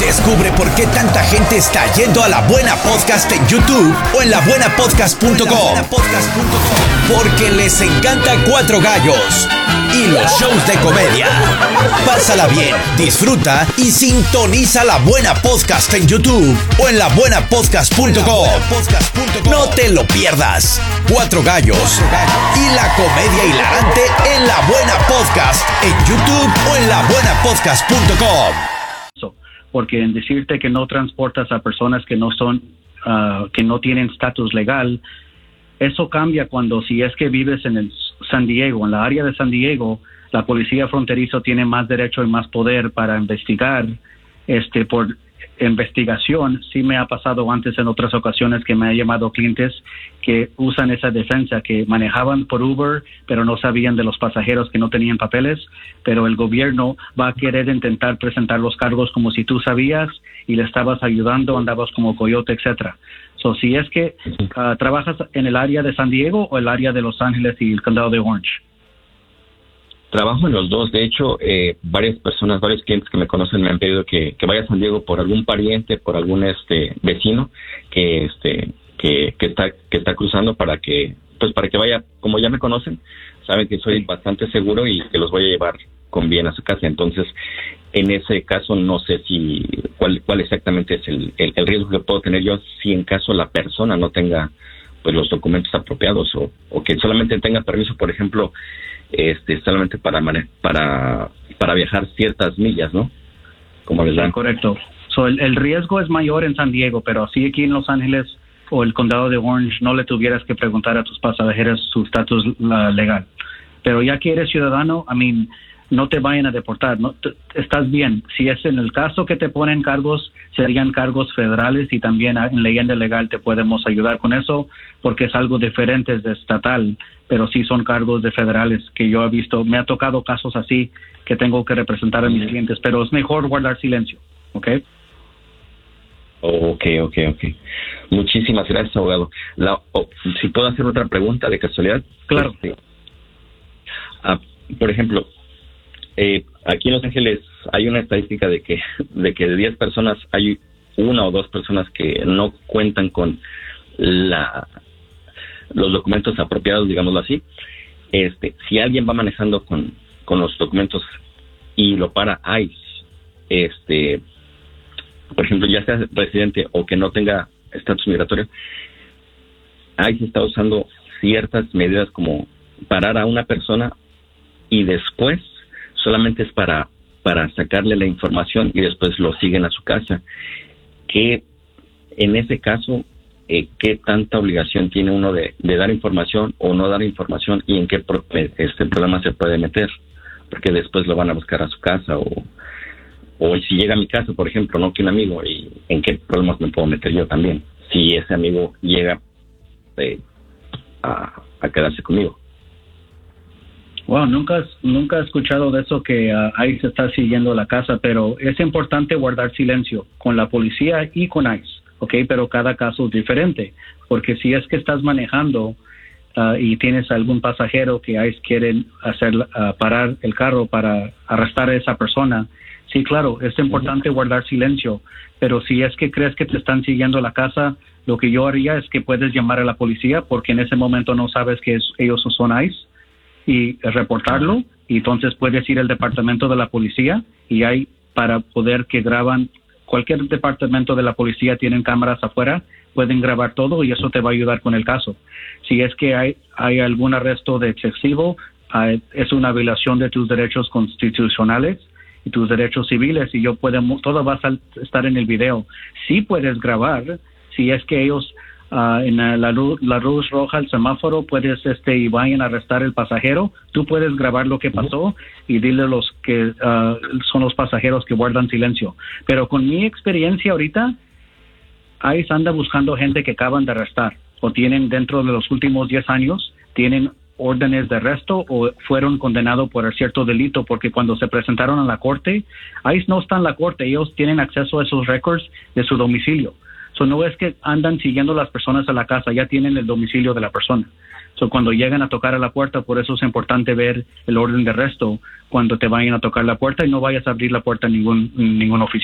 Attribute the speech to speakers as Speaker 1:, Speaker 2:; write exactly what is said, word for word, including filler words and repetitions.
Speaker 1: Descubre por qué tanta gente está yendo a La Buena Podcast en YouTube o en la buena podcast punto com. Porque les encanta Cuatro Gallos y los shows de comedia. Pásala bien, disfruta y sintoniza La Buena Podcast en YouTube o en la buena podcast punto com. No te lo pierdas. Cuatro Gallos y la comedia hilarante en La Buena Podcast en YouTube o en la buena podcast punto com.
Speaker 2: Porque en decirte que no transportas a personas que no son, uh, que no tienen estatus legal, eso cambia cuando si es que vives en el San Diego, en la área de San Diego, la policía fronterizo tiene más derecho y más poder para investigar, este, por investigación. Sí me ha pasado antes en otras ocasiones que me han llamado clientes que usan esa defensa, que manejaban por Uber, pero no sabían de los pasajeros que no tenían papeles, pero el gobierno va a querer intentar presentar los cargos como si tú sabías y le estabas ayudando, andabas como coyote, etcétera. So, si es que uh, trabajas en el área de San Diego o el área de Los Ángeles y el condado de Orange.
Speaker 3: Trabajo en los dos. De hecho, eh, varias personas, varios clientes que me conocen me han pedido que, que vaya a San Diego por algún pariente, por algún este vecino que este que, que está que está cruzando para que pues para que vaya. Como ya me conocen, saben que soy bastante seguro y que los voy a llevar con bien a su casa. Entonces, en ese caso no sé si cuál cuál exactamente es el, el, el riesgo que puedo tener yo si en caso la persona no tenga pues los documentos apropiados o, o que solamente tenga permiso, por ejemplo, este solamente para para para viajar ciertas millas, ¿no? Como les dan.
Speaker 2: Sí, correcto. So, el, el riesgo es mayor en San Diego, pero así aquí en Los Ángeles o el condado de Orange no le tuvieras que preguntar a tus pasajeros su estatus uh, legal. Pero ya que eres ciudadano, I mean, no te vayan a deportar, no te, estás bien. Si es en el caso que te ponen cargos, serían cargos federales y también en leyenda legal te podemos ayudar con eso porque es algo diferente de estatal, pero sí son cargos de federales que yo he visto. Me ha tocado casos así que tengo que representar a mis clientes, pero es mejor guardar silencio, ¿ok?
Speaker 3: Ok, ok, ok. Muchísimas gracias, abogado. La, oh, si puedo hacer otra pregunta de casualidad.
Speaker 2: Claro.
Speaker 3: Este, ah, por ejemplo, eh, aquí en Los Ángeles hay una estadística de que de que de diez personas hay una o dos personas que no cuentan con la los documentos apropiados, digámoslo así. Este, si alguien va manejando con, con los documentos y lo para ICE, este, por ejemplo, ya sea residente o que no tenga estatus migratorio, ICE está usando ciertas medidas como parar a una persona y después solamente es para para sacarle la información y después lo siguen a su casa. Que en ese caso, eh, ¿qué tanta obligación tiene uno de, de dar información o no dar información y en qué pro, este problema se puede meter? Porque después lo van a buscar a su casa o, o si llega a mi casa, por ejemplo, no que un amigo, y en qué problemas me puedo meter yo también si ese amigo llega eh, a, a quedarse conmigo.
Speaker 2: Wow, nunca, nunca he escuchado de eso que uh, ICE está siguiendo la casa, pero es importante guardar silencio con la policía y con ICE, ¿ok? Pero cada caso es diferente, porque si es que estás manejando uh, y tienes algún pasajero que ICE quiere hacer uh, parar el carro para arrestar a esa persona, sí, claro, es importante guardar silencio, pero si es que crees que te están siguiendo la casa, lo que yo haría es que puedes llamar a la policía, porque en ese momento no sabes que es, ellos son ICE, y reportarlo, y entonces puedes ir al departamento de la policía y hay para poder que graban, cualquier departamento de la policía tienen cámaras afuera, pueden grabar todo y eso te va a ayudar con el caso. Si es que hay, hay algún arresto de excesivo, hay, es una violación de tus derechos constitucionales y tus derechos civiles y yo podemos, todo va a estar en el video. Sí puedes grabar, si es que ellos Uh, en la luz, la luz roja, el semáforo, puedes este y vayan a arrestar el pasajero, tú puedes grabar lo que pasó y dile los que uh, son los pasajeros que guardan silencio. Pero con mi experiencia ahorita, ICE anda buscando gente que acaban de arrestar o tienen dentro de los últimos diez años, tienen órdenes de arresto o fueron condenados por cierto delito, porque cuando se presentaron a la corte, ICE no está en la corte, ellos tienen acceso a esos récords de su domicilio. So, no es que andan siguiendo las personas a la casa, ya tienen el domicilio de la persona. So, cuando llegan a tocar a la puerta, por eso es importante ver el orden de arresto cuando te vayan a tocar la puerta y no vayas a abrir la puerta en ningún, en ninguna oficina.